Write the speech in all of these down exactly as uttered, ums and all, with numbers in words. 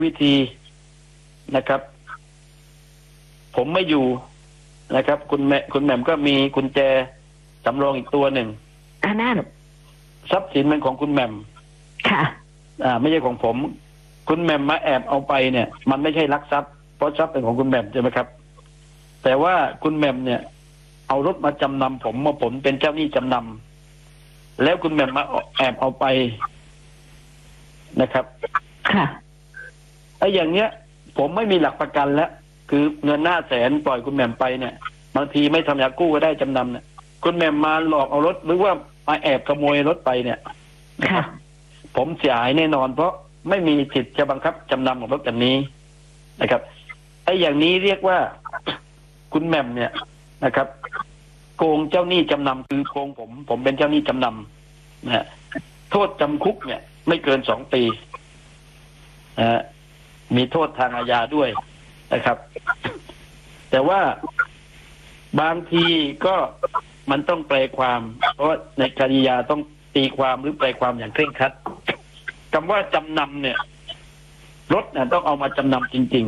วิธีนะครับ ผมไม่อยู่นะครับ คุณแม่คุณแหม่มก็มีกุญแจสำรองอีกตัวหนึ่งอ่านั่นทรัพย์สินเป็นของคุณแหม่มค่ะอ่า ไม่ใช่ของผม คุณแหม่มมาแอบเอาไปเนี่ย มันไม่ใช่ลักทรัพย์เพราะทรัพย์เป็นของคุณแหม่มใช่ไหมครับแต่ว่าคุณแหม่มเนี่ย เอารถมาจำนำผมมาผมเป็นเจ้าหนี้จำนำแล้วคุณแหม่มมาแอบเอาไปนะครับค่ะไอ้อย่างเนี้ย ผมไม่มีหลักประกันแล้วคือเงินหน้าแสนปล่อยคุณแหม่มไปเนี่ยบางทีไม่ทำยากู้ก็ได้จำนำเนี่ยคุณแหม่มมาหลอกเอารถหรือว่ามาแอบขโมยรถไปเนี่ยค่ะผมเสียหายแน่นอนเพราะไม่มีสิทธิ์จะบังคับจำนำของรถคันนี้นะครับไอ้อย่างนี้เรียกว่าคุณแหม่มเนี่ยนะครับโกงเจ้าหนี้จำนำคือโกงผม ผมเป็นเจ้าหนี้จำนำนะฮะโทษจำคุกเนี่ย ไม่เกินสองปีนะฮะมีโทษทางอาญาด้วยนะครับ แต่ว่าบางทีก็มันต้องแปลความ เพราะในคดียาต้องตีความหรือแปลความอย่างเคร่งครัดคำว่าจำนำเนี่ยรถเนี่ยต้องเอามาจำนำจริง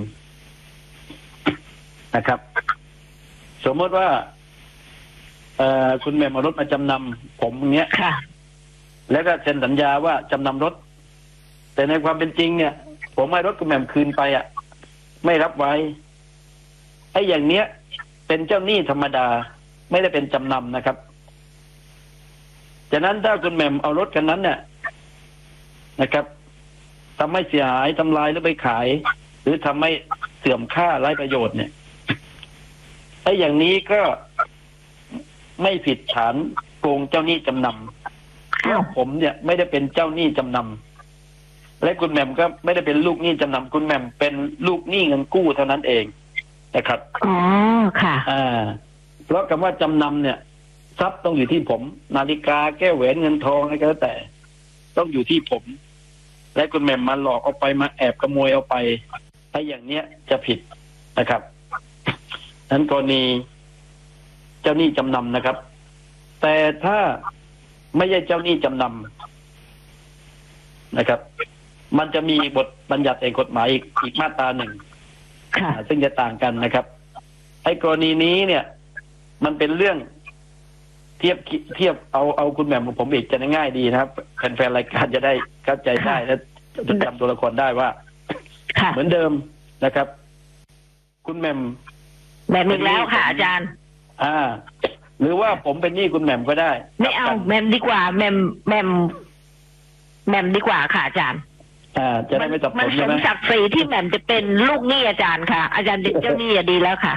ๆนะครับ สมมติว่าเอ่อคุณแม่มารถมาจำนำผมอย่างเงี้ยแล้วก็เซ็นสัญญาว่าจำนำรถแต่ในความเป็นจริงเนี่ย ผมให้รถคุณแม่มคืนไปอ่ะไม่รับไว้ไอ้อย่างเนี้ยเป็นเจ้าหนี้ธรรมดาไม่ได้เป็นจำนำนะครับฉะนั้นถ้าคุณแม่มเอารถคันนั้นเนี่ยนะครับทำให้เสียหายทำลายหรือไปขายหรือทำให้เสื่อมค่าไร้ประโยชน์เนี่ยไอ้อย่างนี้ก็ไม่ผิดฐานโกงเจ้าหนี้จำนำเพราะผมเนี่ยไม่ได้เป็นเจ้าหนี้จำนำและคุณแหม่มก็ไม่ได้เป็นลูกหนี้จำนำคุณแหม่มเป็นลูกหนี้เงินกู้เท่านั้นเองนะครับอ๋อค่ะอ่าเพราะคำว่าจำนำเนี่ยทรัพย์ต้องอยู่ที่ผมนาฬิกาแก้วแหวนเงินทองอะไรก็แล้วแต่ต้องอยู่ที่ผมและคุณแหม่มมาหลอกเอาไปมาแอบขโมยเอาไปถ้าอย่างเนี้ยจะผิดนะครับนั้นกรณีเจ้าหนี้จำนำนะครับแต่ถ้าไม่ใช่เจ้าหนี้จำนำนะครับมันจะมีบทบัญญัติในกฎหมายอีกอีกมาตราหนึ่งซึ่งจะต่างกันนะครับไอ้กรณีนี้เนี่ย มันเป็นเรื่องเทียบเทียบเอาเอาคุณแหม่มของผมอีกจะง่ายดีนะครับแฟนๆรายการจะได้เข้าใจได้และจะจำตัวละครได้ว่าเหมือนเดิมนะครับคุณแหม่มแบบนึงแล้วค่ะอาจารย์อ่าหรือว่าผมเป็นหนี้คุณแหม่มก็ได้ไม่เอาแหม่มดีกว่าแหม่มแหม่มแหม่มดีกว่าค่ะอาจารย์อ่าจะได้ไม่สับสนใช่ไหมมันสมศักดิ์ศรีที่แหม่มจะเป็นลูกหนี้อาจารย์ค่ะอาจารย์เป็นเจ้าหนี้ดีแล้วค่ะ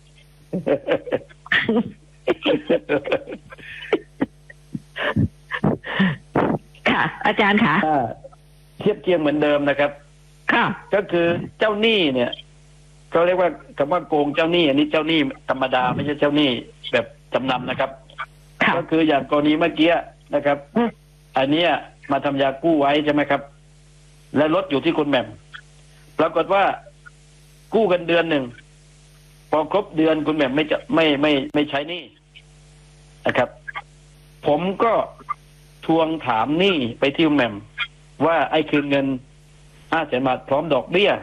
ค่ะอาจารย์ค่ะเทียบเคียงเหมือนเดิมนะครับค่ะก็คือเจ้าหนี้เนี่ยเขาเรียกว่าคำว่าโกงเจ้าหนี้อันนี้เจ้าหนี้ธรรมดาไม่ใช่เจ้าหนี้แบบจำนำนะครับก็คืออย่างกรณีเมื่อกี้นะครับอันนี้มาทำยากู้ไว้ใช่ไหมครับและรถอยู่ที่คุณแหม่มปรากฏว่ากู้กันเดือนหนึ่งพอครบเดือนคุณแหม่มไม่จะไม่ไม่ไม่ใช้หนี้นะครับผมก็ทวงถามหนี้ไปที่คุณแหม่มว่าไอ้คืนเงินห้าแสนบาทพร้อมดอกเบี้ย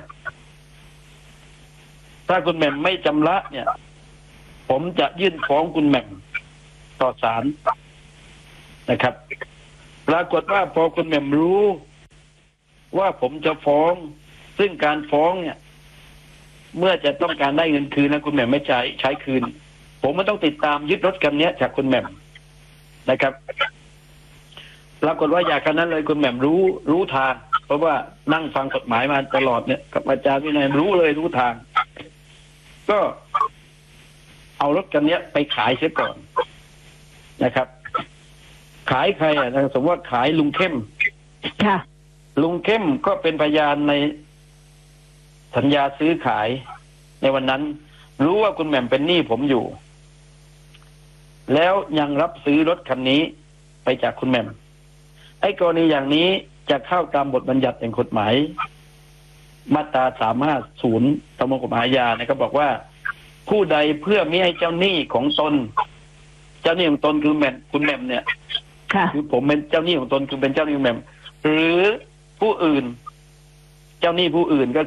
ถ้าคุณแหม่มไม่ชำระเนี่ยผมจะยื่นฟ้องคุณแหม่มต่อศาลนะครับปรากฏว่าพอคุณแหม่มรู้ว่าผมจะฟ้องซึ่งการฟ้องเนี่ยเมื่อจะต้องการได้เงินคืนนะคุณแหม่มไม่ใช้ใช้คืนผมมันต้องติดตามยึดรถคันนี้จากคุณแหม่มนะครับปรากฏว่าอย่างคันนั้นเลยคุณแหม่มรู้รู้ทางเพราะว่านั่งฟังกฎหมายมาตลอดเนี่ยกับอาจารย์วินัยรู้เลยรู้ทางก็เอารถคันนี้ไปขายเสียก่อนนะครับขายใครอ่ะสมมติว่าขายลุงเข้มค่ะลุงเข้มก็เป็นพยานในสัญญาซื้อขายในวันนั้นรู้ว่าคุณแหม่มเป็นหนี้ผมอยู่แล้วยังรับซื้อรถคันนี้ไปจากคุณแหม่มไอ้กรณีอย่างนี้จะเข้าตามบทบัญญัติแห่งกฎหมายมาตราสามห้าศูนย์ประมวลกฎหมายอาญานะครับบอกว่าผู้ใดเพื่อมิให้เจ้าหนี้ของตนเจ้าหนี้ของตนคือแหม่มคุณแหม่มเนี่ยคือผมเป็นเจ้าหนี้ของตนคือเป็นเจ้าหนี้ของแหม่มหรือผู้อื่นเจ้าหนี้ผู้อื่นก็